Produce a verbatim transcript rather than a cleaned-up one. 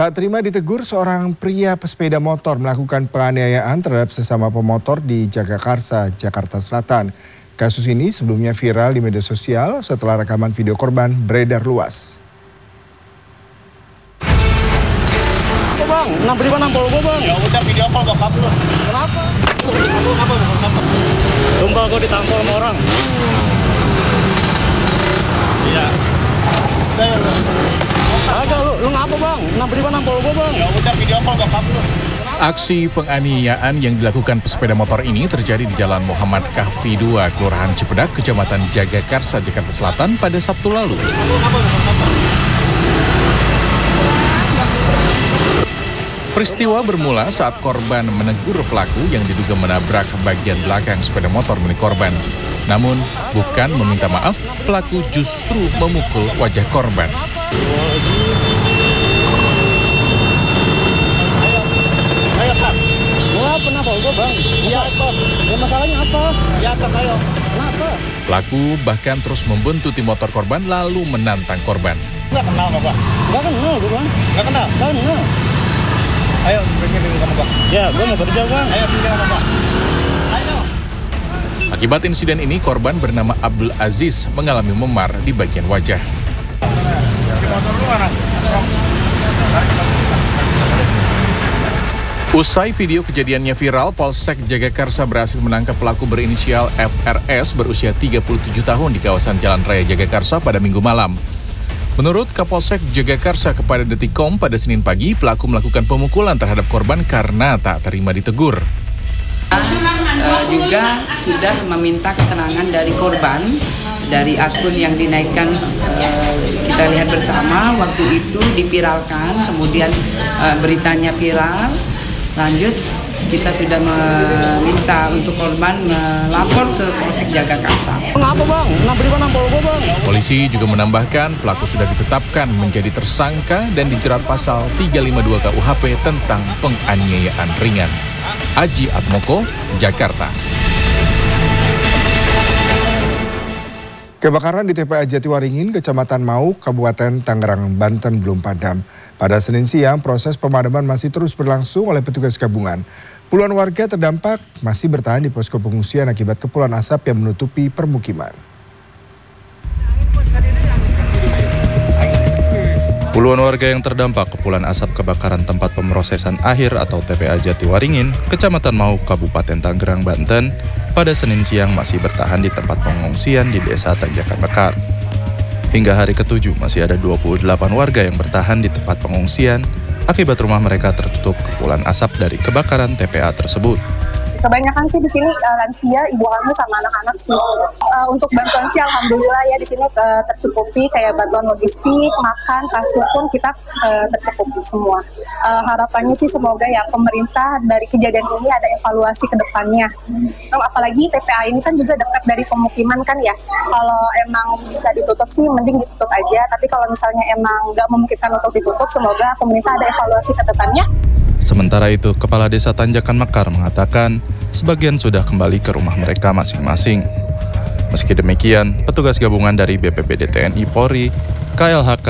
Tak terima ditegur, seorang pria pesepeda motor melakukan penganiayaan terhadap sesama pemotor di Jagakarsa, Jakarta Selatan. Kasus ini sebelumnya viral di media sosial setelah rekaman video korban beredar luas. Bang, enam ribu enam puluh bang. Ya udah video call bokap lu. Kenapa? Aku apa bokap? Sumpah gue ditampol sama orang. Iya. Udah ya lu. Ada lu, lu ngapa bang? enam ribu enam puluh bang. Ya udah video call bokap lu. Aksi penganiayaan yang dilakukan pesepeda motor ini terjadi di Jalan Muhammad Kahfi dua, Kelurahan Cipedak, Kecamatan Jagakarsa, Jakarta Selatan pada Sabtu lalu. Peristiwa bermula saat korban menegur pelaku yang diduga menabrak bagian belakang sepeda motor milik korban. Namun, bukan meminta maaf, pelaku justru memukul wajah korban. Ayo Pak. Gua kenapa gua bang? Iya Pak. Ya, masalahnya apa? Iya Pak, ayo. Kenapa? Pelaku bahkan terus membuntuti motor korban lalu menantang korban. Enggak kenal sama Pak. Gak kenal gua bang. Enggak kenal. Gak kenal. Ayo, pergi dulu sama Pak. Ya, gua mau kerja bang. Ayo pergi sama Pak. Ayo. Akibat insiden ini, korban bernama Abdul Aziz mengalami memar di bagian wajah. Di motor lu mana? Usai video kejadiannya viral, Polsek Jagakarsa berhasil menangkap pelaku berinisial F R S berusia tiga puluh tujuh tahun di kawasan Jalan Raya Jagakarsa pada Minggu malam. Menurut Kapolsek Jagakarsa kepada Detikcom pada Senin pagi, pelaku melakukan pemukulan terhadap korban karena tak terima ditegur. Uh, juga sudah meminta keterangan dari korban dari akun yang dinaikkan, uh, kita lihat bersama waktu itu dipiralkan, kemudian uh, beritanya viral, lanjut kita sudah meminta untuk korban melapor ke Polsek Jagakarsa. Kenapa bang? enam ribu enam puluh bang. Polisi juga menambahkan pelaku sudah ditetapkan menjadi tersangka dan dijerat pasal tiga lima dua K U H P tentang penganiayaan ringan. Aji Atmoko, Jakarta. Kebakaran di T P A Jatiwaringin, Kecamatan Mauk, Kabupaten Tangerang, Banten belum padam. Pada Senin siang, proses pemadaman masih terus berlangsung oleh petugas gabungan. Puluhan warga terdampak masih bertahan di posko pengungsian akibat kepulan asap yang menutupi permukiman. Puluhan warga yang terdampak kepulan asap kebakaran tempat pemrosesan akhir atau T P A Jatiwaringin, Kecamatan Mauk, Kabupaten Tangerang, Banten, pada Senin siang masih bertahan di tempat pengungsian di Desa Tanjakan Mekar. Hingga hari ketujuh masih ada dua puluh delapan warga yang bertahan di tempat pengungsian akibat rumah mereka tertutup kepulan asap dari kebakaran T P A tersebut. Kebanyakan sih di sini uh, lansia, ibu hamil sama anak-anak sih. Uh, untuk bantuan sih alhamdulillah ya di sini uh, tercukupi, kayak bantuan logistik, makan, kasur pun kita uh, tercukupi semua. Uh, harapannya sih semoga ya pemerintah dari kejadian ini ada evaluasi ke depannya. Nah, apalagi T P A ini kan juga dekat dari pemukiman kan ya. Kalau emang bisa ditutup sih mending ditutup aja. Tapi kalau misalnya emang nggak memungkinkan untuk ditutup, semoga pemerintah ada evaluasi ke depannya. Sementara itu, Kepala Desa Tanjakan Mekar mengatakan sebagian sudah kembali ke rumah mereka masing-masing. Meski demikian, petugas gabungan dari B P B D T N I Polri, K L H K,